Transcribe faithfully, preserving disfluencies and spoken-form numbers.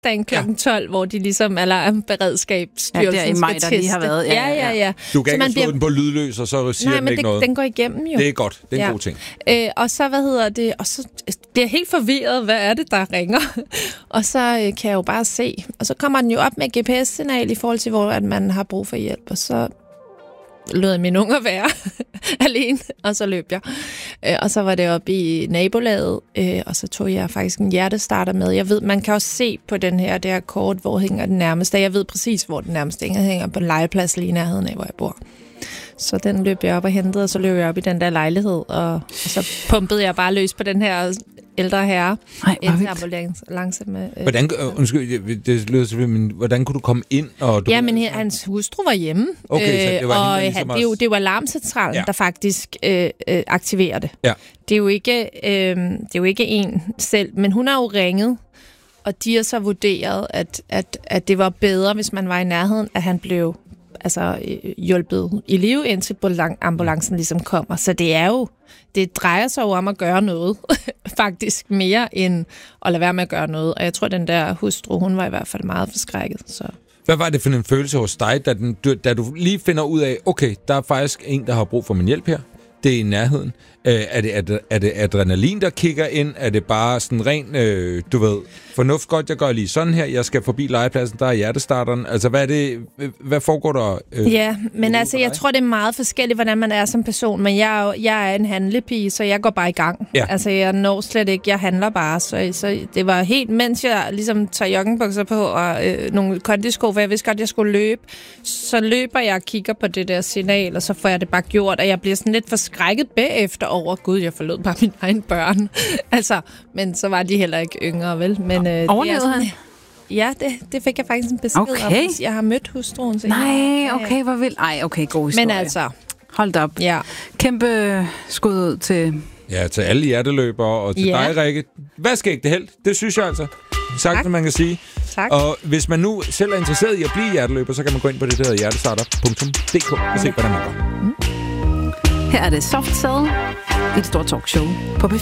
dagen klokken tolv, hvor de ligesom alarmberedskabsstyrelsen ja, det er i maj, der lige har været. Ja, ja, ja. Du kan ikke slå bliver... den på lydløs, og så siger Nej, den ikke det, noget. den går igennem jo. Det er godt. Det er en ja. god ting. Øh, og så, hvad hedder det, og så bliver jeg helt forvirret, hvad er det, der ringer? Og så øh, kan jeg jo bare se. Og så kommer den jo op med G P S-signal i forhold til, hvor at man har brug for hjælp, og så lod mine unger være alene, og så løb jeg. Øh, og så var det oppe i nabolaget, øh, og så tog jeg faktisk en hjertestarter med. Jeg ved, man kan også se på den her, det her kort, hvor hænger den nærmeste. Jeg ved præcis, hvor den nærmeste hænger. hænger på en legeplads lige i nærheden af, hvor jeg bor. Så den løb jeg op og hentede, og så løb jeg op i den der lejlighed, og, og så pumpede jeg bare løs på den her ældre herre. Nej, en ambulance med... Øh, hvordan, øh, undskyld, det lyder selvfølgelig, men hvordan kunne du komme ind? Og du... Ja, men hans hustru var hjemme, okay, så det var og hende, han, det, er jo, det var alarmcentralen, ja. der faktisk øh, øh, aktiverer det. Ja. Det er jo ikke, øh, det er jo ikke en selv, men hun har jo ringet, og de har så vurderet, at, at, at det var bedre, hvis man var i nærheden, at han blev altså hjulpet i live, indtil ambulancen ligesom kommer. Så det er jo, det drejer sig jo om at gøre noget, faktisk mere end at lade være med at gøre noget. Og jeg tror, den der hustru, hun var i hvert fald meget forskrækket. Så. Hvad var det for en følelse hos dig, da, den, da du lige finder ud af, okay, der er faktisk en, der har brug for min hjælp her. Det er i nærheden. Øh, er, det, er, det, er det adrenalin, der kigger ind? Er det bare sådan ren, øh, du ved, fornuft godt, jeg gør lige sådan her, jeg skal forbi legepladsen, der er hjertestarteren. Altså, hvad er det, hvad foregår der? Øh, ja, men altså, jeg tror, det er meget forskelligt, hvordan man er som person, men jeg er, jo, jeg er en handlepige, så jeg går bare i gang. Ja. Altså, jeg når slet ikke, jeg handler bare, så, så det var helt, mens jeg ligesom tager joggingbukser på og øh, nogle kondisko, for jeg vidste godt, jeg skulle løbe, så løber jeg og kigger på det der signal, og så får jeg det bare gjort, og jeg bliver sådan lidt forskrækket bagefter over, gud, jeg forlod bare mine egne børn. Altså, men så var de heller ikke yngre, vel? Men, øh, overlevede han? Ja, det, det fik jeg faktisk en besked okay. om. Jeg har mødt hustruen. Så Nej, okay, hvor vildt. Ej, okay, god historie. Men altså... Hold op. Ja. Kæmpe skud ud til... Ja, til alle hjerteløbere, og til ja. dig, Rikke. Hvad skal ikke det held? Det synes jeg altså. Sagt, som man kan sige. Tak. Og hvis man nu selv er interesseret i at blive hjerteløber, så kan man gå ind på det, der hedder hjertestarter punktum d k og se, hvordan man gør. Her er det Soft Cell, et stort talkshow på P